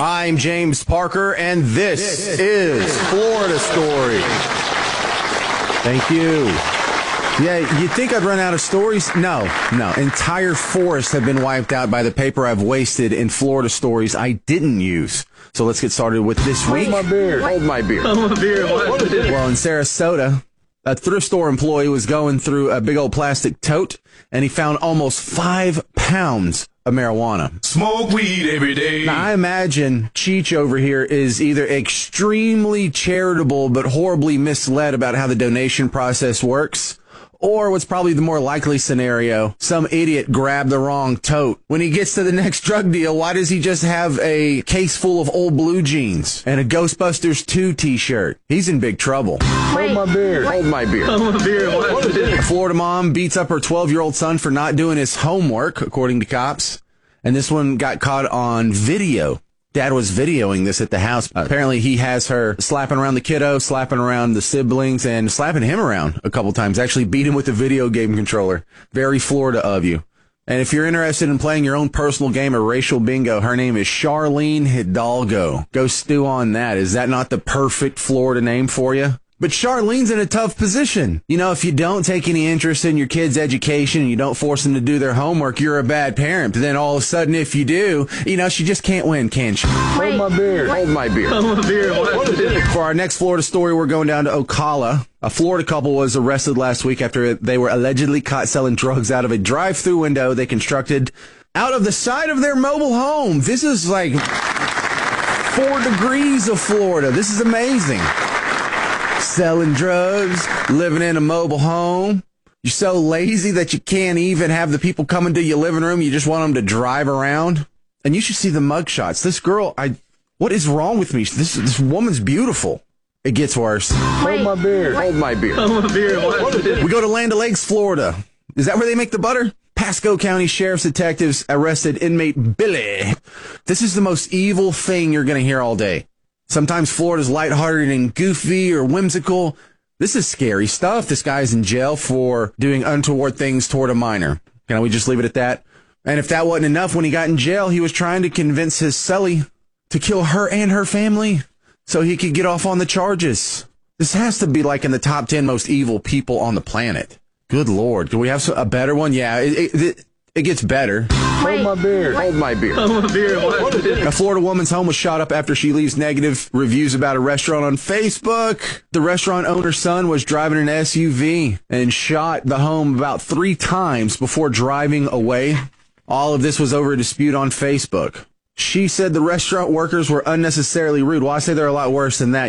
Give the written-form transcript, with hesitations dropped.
I'm James Parker, and this is Florida Story. Thank you. Yeah, you'd think I'd run out of stories? No. Entire forests have been wiped out by the paper I've wasted in Florida stories I didn't use. So let's get started with this week. Hold my beer. Hold my beer. Hold my beer. Well, in Sarasota, a thrift store employee was going through a big old plastic tote, and he found almost 5 pounds of marijuana. Smoke weed every day. Now, I imagine Cheech over here is either extremely charitable but horribly misled about how the donation process works, or what's probably the more likely scenario, some idiot grabbed the wrong tote. When he gets to the next drug deal, why does he just have a case full of old blue jeans and a Ghostbusters 2 t-shirt? He's in big trouble. Hold my beer. Hold my beer. Hold my beer. A Florida mom beats up her 12-year-old son for not doing his homework, according to cops. And this one got caught on video. Dad was videoing this at the house. Apparently, he has her slapping around the kiddo, slapping around the siblings, and slapping him around a couple times. Actually beat him with the video game controller. Very Florida of you. And if you're interested in playing your own personal game of racial bingo, her name is Charlene Hidalgo. Go stew on that. Is that not the perfect Florida name for you? But Charlene's in a tough position. You know, if you don't take any interest in your kids' education and you don't force them to do their homework, you're a bad parent. But then all of a sudden, if you do, you know, she just can't win, can she? Hold my beer. Hold my beer. Hold my beer. For our next Florida story, we're going down to Ocala. A Florida couple was arrested last week after they were allegedly caught selling drugs out of a drive-through window they constructed out of the side of their mobile home. This is like 4 degrees of Florida. This is amazing. Selling drugs, living in a mobile home. You're so lazy that you can't even have the people come into your living room. You just want them to drive around. And you should see the mugshots. This girl, what is wrong with me? This woman's beautiful. It gets worse. Hold my beer. Hold my beer. Hold my beer. We go to Land O'Lakes, Florida. Is that where they make the butter? Pasco County Sheriff's detectives arrested inmate Billy. This is the most evil thing you're going to hear all day. Sometimes Florida's lighthearted and goofy or whimsical. This is scary stuff. This guy's in jail for doing untoward things toward a minor. Can we just leave it at that? And if that wasn't enough, when he got in jail, he was trying to convince his cellie to kill her and her family so he could get off on the charges. This has to be like in the top 10 most evil people on the planet. Good Lord. Can we have a better one? Yeah, it gets better. Hold my beer. Hold my beer. Hold my beer. A Florida woman's home was shot up after she leaves negative reviews about a restaurant on Facebook. The restaurant owner's son was driving an SUV and shot the home about 3 times before driving away. All of this was over a dispute on Facebook. She said the restaurant workers were unnecessarily rude. Well, I say they're a lot worse than that.